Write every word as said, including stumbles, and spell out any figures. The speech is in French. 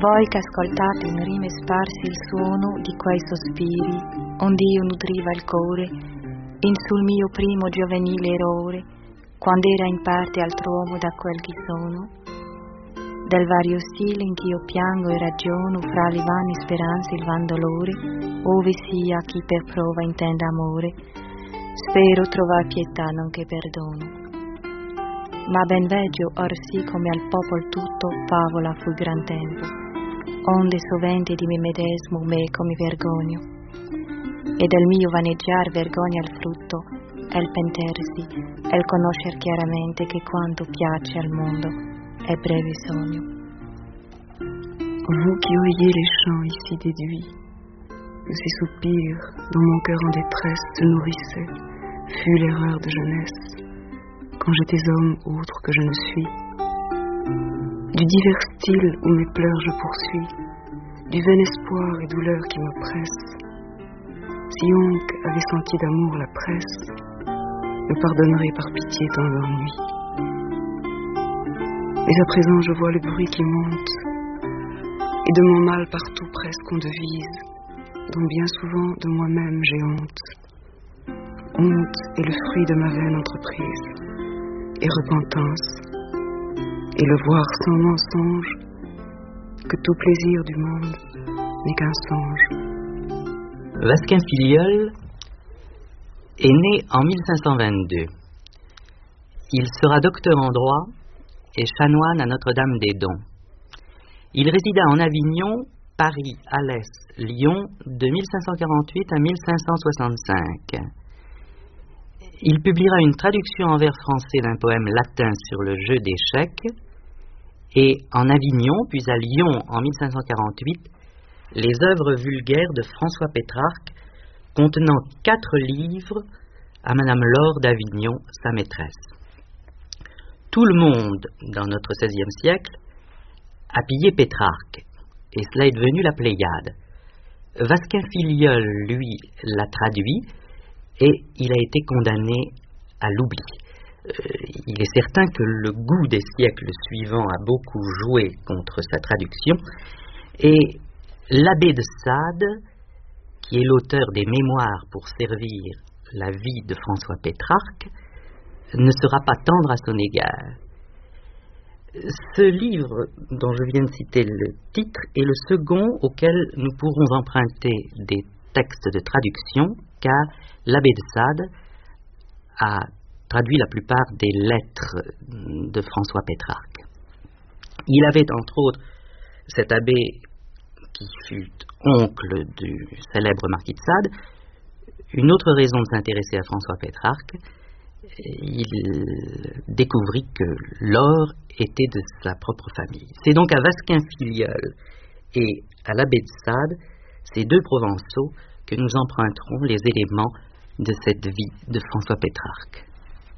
voi che ascoltate in rime sparse il suono di quei sospiri, onde io nutriva il core, in sul mio primo giovanile errore, quando era in parte altr'uomo da quel che sono, del vario stile in che io piango e ragiono fra le vane speranze e il van dolore, ove sia chi per prova intenda amore, spero trovar pietà nonché perdono. Ma ben veggio orsì come al popol tutto favola fu gran tempo, onde sovente di me medesmo meco mi vergogno, e del mio vaneggiar vergogna il frutto, è il pentersi, è il conoscer chiaramente che quanto piace al mondo è breve sogno. Vous qui oubliez les chants ici déduits, que ces soupirs dont mon cœur en détresse se nourrissait, fut l'erreur de jeunesse, quand j'étais homme autre que je ne suis. Du divers style où mes pleurs je poursuis, du vain espoir et douleur qui m'oppresse, si Onc avait senti d'amour la presse, me pardonnerait par pitié tant l'ennui. Mais à présent je vois le bruit qui monte, et de mon mal partout presque on devise, dont bien souvent de moi-même j'ai honte. Honte est le fruit de ma vaine entreprise, et repentance, et le voir sans mensonge, que tout plaisir du monde n'est qu'un songe. Vasquin Filleul est né en mille cinq cent vingt-deux. Il sera docteur en droit et chanoine à Notre-Dame-des-Dons. Il résida en Avignon, Paris, Alès, Lyon de mille cinq cent quarante-huit à mille cinq cent soixante-cinq. Il publiera une traduction en vers français d'un poème latin sur le jeu d'échecs, et en Avignon, puis à Lyon en mille cinq cent quarante-huit, les œuvres vulgaires de François Pétrarque, contenant quatre livres à Madame Laure d'Avignon, sa maîtresse. Tout le monde, dans notre seizième siècle, a pillé Pétrarque, et cela est devenu la Pléiade. Vasquin Filleul, lui, l'a traduit, et il a été condamné à l'oubli. Euh, il est certain que le goût des siècles suivants a beaucoup joué contre sa traduction, et l'abbé de Sade, qui est l'auteur des mémoires pour servir la vie de François Pétrarque, ne sera pas tendre à son égard. Ce livre, dont je viens de citer le titre, est le second auquel nous pourrons emprunter des textes de traduction, car l'abbé de Sade a traduit la plupart des lettres de François Pétrarque. Il avait entre autres, cet abbé qui fut oncle du célèbre marquis de Sade, une autre raison de s'intéresser à François Pétrarque. Il découvrit que l'or était de sa propre famille. C'est donc à Vasquin Filleul et à l'abbé de Sade, ces deux Provençaux, que nous emprunterons les éléments de cette vie de François Pétrarque.